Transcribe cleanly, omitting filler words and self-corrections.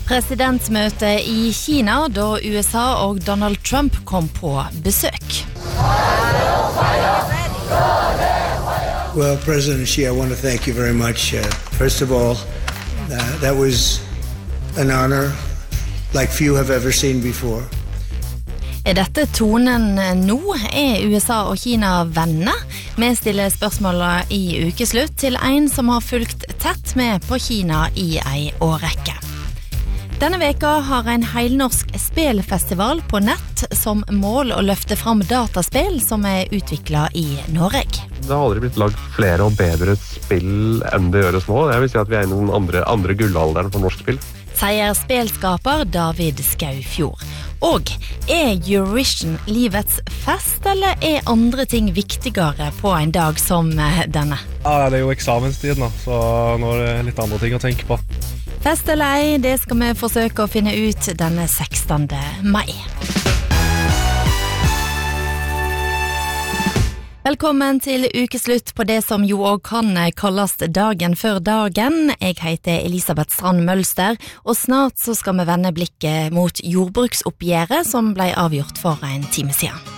Presidentmøte i Kina da USA og Donald Trump kom på besøk. Well, President Xi, I want to thank you very much. First of all, that was an honor like few have ever seen before. Dette tonen nå? USA og Kina venner? Vi stiller spørsmålet i ukeslutt til en som har fulgt tett med på Kina i en årrekke. Denne veka har en heilnorsk spelfestival på nett som mål å løfte fram dataspill som utviklet i Norge. Det har aldri blitt lagt flere og bedre spill enn det gjøres nå. Jeg vil si at vi i den andre gullalderen for norsk spill. Sier spelskaper David Skaufjord. Og Eurovision livets fest, eller andre ting viktigere på en dag som denne? Ja, det jo eksamenstid nå, så nå det litt andre ting å tenke på. Fest eller ei, det skal vi forsøke å finne ut denne 16. mai. Velkommen til ukeslutt på det som jo også kan kalles dagen før dagen. Jeg heter Elisabeth Strand Mølster, og snart så skal vi vende blikket mot jordbruksoppgjøret som ble avgjort for en time siden.